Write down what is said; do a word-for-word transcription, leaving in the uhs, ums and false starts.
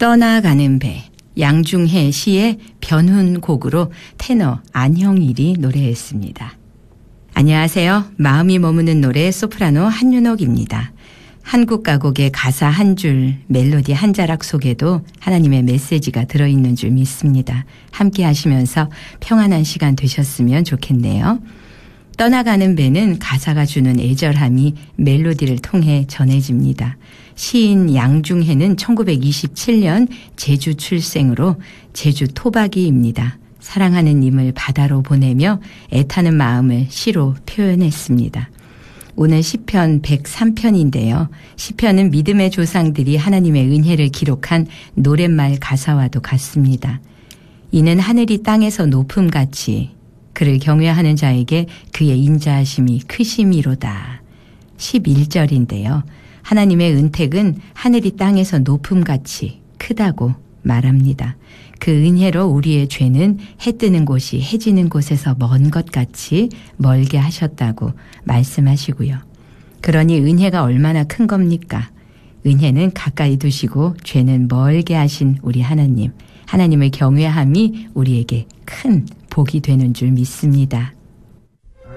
떠나가는 배, 양중해 시의 변훈곡으로 테너 안형일이 노래했습니다. 안녕하세요. 마음이 머무는 노래 소프라노 한윤옥입니다. 한국 가곡의 가사 한 줄, 멜로디 한 자락 속에도 하나님의 메시지가 들어있는 줄 믿습니다. 함께 하시면서 평안한 시간 되셨으면 좋겠네요. 떠나가는 배는 가사가 주는 애절함이 멜로디를 통해 전해집니다. 시인 양중해는 천구백이십칠 년 제주 출생으로 제주 토박이입니다. 사랑하는 님을 바다로 보내며 애타는 마음을 시로 표현했습니다. 오늘 시편 백삼 편인데요. 시편은 믿음의 조상들이 하나님의 은혜를 기록한 노랫말 가사와도 같습니다. 이는 하늘이 땅에서 높음같이 그를 경외하는 자에게 그의 인자하심이 크심이로다. 십일 절인데요. 하나님의 은택은 하늘이 땅에서 높음같이 크다고 말합니다. 그 은혜로 우리의 죄는 해 뜨는 곳이 해 지는 곳에서 먼 것 같이 멀게 하셨다고 말씀하시고요. 그러니 은혜가 얼마나 큰 겁니까? 은혜는 가까이 두시고 죄는 멀게 하신 우리 하나님. 하나님을 경외함이 우리에게 큰 복이 되는 줄 믿습니다.